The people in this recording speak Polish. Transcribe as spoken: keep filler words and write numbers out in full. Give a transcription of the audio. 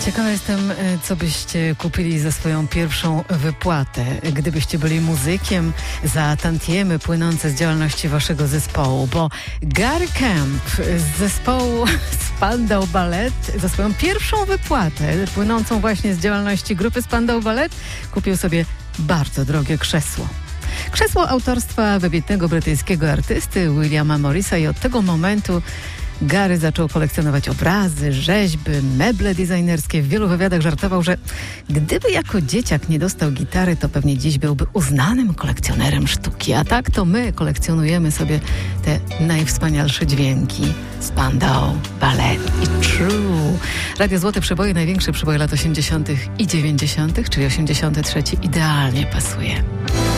Ciekawa jestem, co byście kupili za swoją pierwszą wypłatę, gdybyście byli muzykiem, za tantiemy płynące z działalności waszego zespołu, bo Gary Kemp z zespołu Spandau Ballet za swoją pierwszą wypłatę płynącą właśnie z działalności grupy Spandau Ballet kupił sobie bardzo drogie krzesło. Krzesło autorstwa wybitnego brytyjskiego artysty Williama Morrisa i od tego momentu Gary zaczął kolekcjonować obrazy, rzeźby, meble designerskie. W wielu wywiadach żartował, że gdyby jako dzieciak nie dostał gitary, to pewnie dziś byłby uznanym kolekcjonerem sztuki. A tak to my kolekcjonujemy sobie te najwspanialsze dźwięki. Spandau, Ballet i True. Radio Złote Przeboje, największe przeboje lat osiemdziesiątych i dziewięćdziesiątych, czyli osiemdziesiąty trzeci idealnie pasuje.